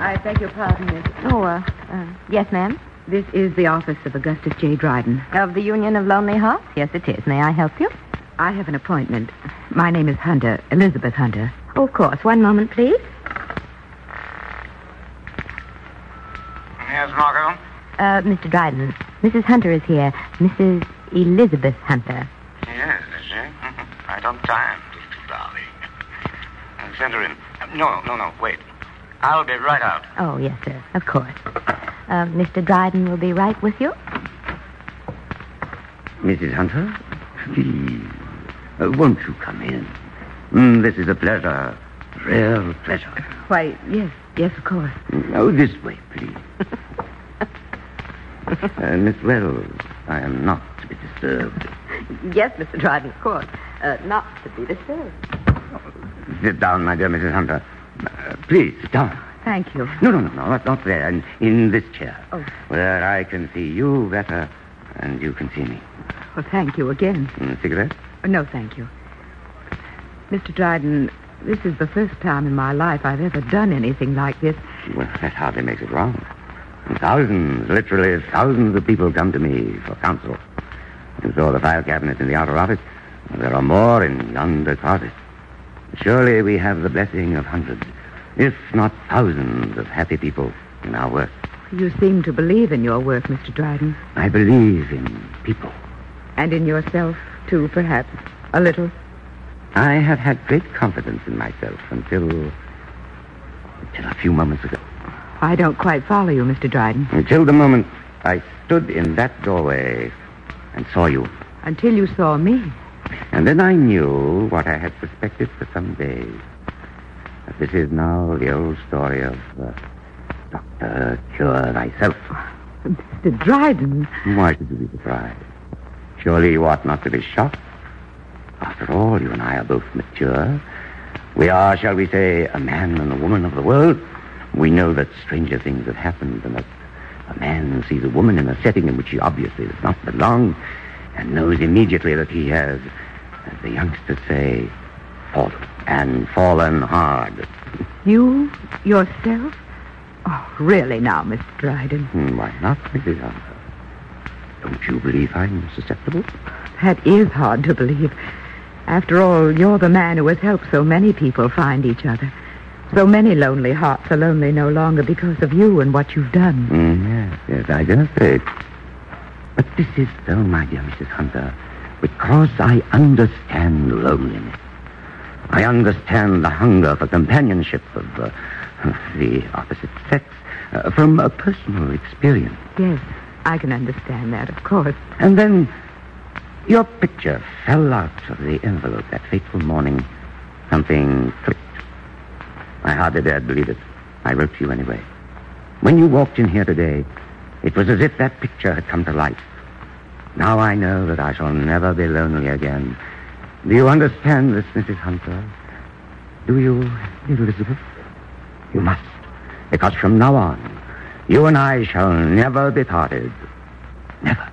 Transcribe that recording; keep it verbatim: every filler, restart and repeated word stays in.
I beg your pardon, miss. Oh, uh, uh, yes, ma'am. This is the office of Augustus J. Dryden. Of the Union of Lonely Hearts? Yes, it is. May I help you? I have an appointment. My name is Hunter, Elizabeth Hunter. Oh, of course. One moment, please. Yes, Margot? Uh, Mister Dryden, Missus Hunter is here. Missus Elizabeth Hunter. Yes, is she? Right on time, little darling. Uh, send her in. Uh, no, no, no, wait. I'll be right out. Oh, yes, sir. Of course. Uh, Mister Dryden will be right with you. Missus Hunter, please, uh, won't you come in? Mm, this is a pleasure, real pleasure. Why, yes, yes, of course. Oh, this way, please. uh, Miss Wells, I am not to be disturbed. Yes, Mister Dryden, of course. Uh, not to be disturbed. Sit down, my dear Missus Hunter. Uh, please, sit down. Thank you. No, no, no, no, not, not there. In, in this chair. Oh. Where I can see you better and you can see me. Well, thank you again. Mm, cigarette? Oh, no, thank you. Mister Dryden, this is the first time in my life I've ever done anything like this. Well, that hardly makes it wrong. And thousands, literally thousands of people come to me for counsel. You saw the file cabinet in the outer office. There are more in yonder closet. Surely we have the blessing of hundreds, if not thousands, of happy people in our work. You seem to believe in your work, Mister Dryden. I believe in people. And in yourself, too, perhaps. A little. I have had great confidence in myself until... until a few moments ago. I don't quite follow you, Mister Dryden. Until the moment I stood in that doorway and saw you. Until you saw me. And then I knew what I had suspected for some days. That this is now the old story of uh, Doctor Cure Thyself. Mister Dryden. Why should you be surprised? Surely you ought not to be shocked. After all, you and I are both mature. We are, shall we say, a man and a woman of the world. We know that stranger things have happened and that a man sees a woman in a setting in which he obviously does not belong and knows immediately that he has, as the youngsters say, fallen, and fallen hard. You? Yourself? Oh, really now, Mister Dryden? Hmm, why not, Missus Hunter? Don't you believe I'm susceptible? That is hard to believe. After all, you're the man who has helped so many people find each other. So many lonely hearts are lonely no longer because of you and what you've done. Mm, yes, yes, I dare say. But this is so, my dear Missus Hunter, because I understand loneliness. I understand the hunger for companionship of, uh, of the opposite sex uh, from a personal experience. Yes, I can understand that, of course. And then your picture fell out of the envelope that fateful morning. Something clicked. I hardly dared believe it. I wrote to you anyway. When you walked in here today, it was as if that picture had come to life. Now I know that I shall never be lonely again. Do you understand this, Missus Hunter? Do you, Elizabeth? You must. Because from now on, you and I shall never be parted. Never.